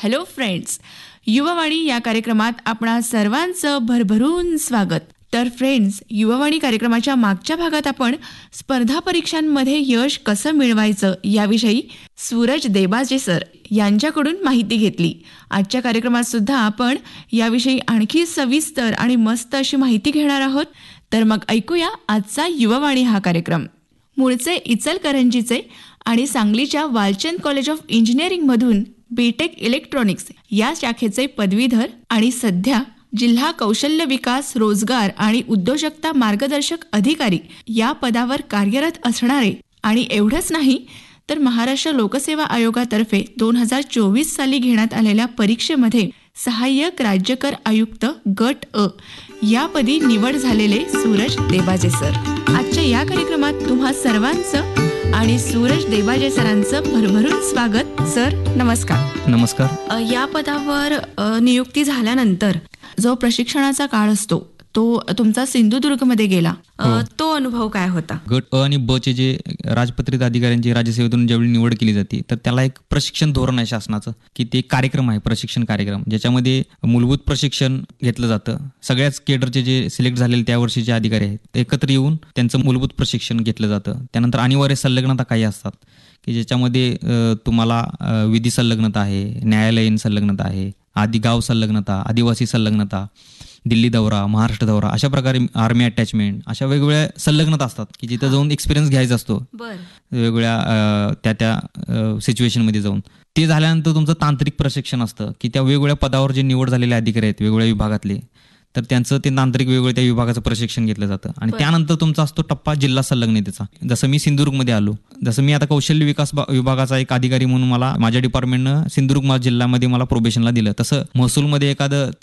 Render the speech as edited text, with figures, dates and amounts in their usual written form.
Hello friends, Yuvavani या कार्यक्रमात आपणा सर्वांचं भरभरून स्वागत. तर फ्रेंड्स, युवावाणी कार्यक्रमाच्या मागच्या भागात आपण स्पर्धा परीक्षांमध्ये यश कसं मिळवायचं याविषयी सूरज देबाजे सर यांच्याकडून माहिती घेतली. आजच्या कार्यक्रमात सुद्धा आपण याविषयी आणखी सविस्तर आणि मस्त अशी माहिती घेणार आहोत. तर मग ऐकूया आजचा युवावाणी हा कार्यक्रम. मूळचे इचलकरंजीचे आणि सांगलीच्या Walchand college of इंजिनिअरिंगमधून BTech electronics या शाखेचे पदवीधर आणि सध्या जिल्हा कौशल्य विकास, रोजगार आणि उद्योजकता मार्गदर्शक अधिकारी या पदावर कार्यरत असणारे आणि एवढंच नाही तर महाराष्ट्र लोकसेवा आयोगातर्फे 2024 साली घेण्यात आलेल्या परीक्षेमध्ये सहाय्यक राज्यकर आयुक्त गट अ यापदी निवड झालेले सूरज देबाजे सर. आजच्या या कार्यक्रमात तुम्हा सर्वांचं आणि सूरज देबाजे सरांचं भरभरून स्वागत. सर नमस्कार. नमस्कार. या पदावर नियुक्ती झाल्यानंतर जो प्रशिक्षणाचा काळ असतो तो तुमचा सिंधुदुर्गमध्ये गेला. तो अनुभव काय होता? गट अ आणि ब चे जे राजपत्रित अधिकाऱ्यांची राज्यसेवेतून ज्यावेळी निवड केली जाते तर त्याला एक प्रशिक्षण धोरण आहे शासनाचं, की ते कार्यक्रम आहे, प्रशिक्षण कार्यक्रम, ज्याच्यामध्ये मूलभूत प्रशिक्षण घेतलं जातं. सगळ्याच केडरचे जे सिलेक्ट झालेले त्या वर्षीचे अधिकारी आहेत एकत्र येऊन त्यांचं मूलभूत प्रशिक्षण घेतलं जातं. त्यानंतर अनिवार्य संलग्नता काही असतात की ज्याच्यामध्ये तुम्हाला विधी संलग्नता आहे, न्यायालयीन संलग्नता आहे, आदी गाव संलग्नता, आदिवासी संलग्नता, दिल्ली दौरा, महाराष्ट्र दौरा, अशा प्रकारे आर्मी अटॅचमेंट, अशा वेगवेगळ्या संलग्नता असतात की जिथं जाऊन एक्सपिरियन्स घ्यायचा असतो वेगवेगळ्या त्या सिच्युएशनमध्ये जाऊन. ते झाल्यानंतर तुमचं तांत्रिक प्रशिक्षण असतं की त्या वेगवेगळ्या पदावर जे निवड झालेले अधिकारी आहेत वेगवेगळ्या विभागातले, तर त्यांचं ते तांत्रिक वेगवेगळ्या त्या विभागाचं प्रशिक्षण घेतलं जातं. आणि त्यानंतर तुमचा असतो टप्पा जिल्हा संलग्नतेचा. जसं मी सिंधुदुर्गमध्ये आलो, जसं मी आता कौशल्य विकास विभागाचा एक अधिकारी म्हणून मला माझ्या डिपार्टमेंटनं सिंधुदुर्ग जिल्ह्यामध्ये मला प्रोबेशनला दिलं, तसं महसूलमध्ये एखादं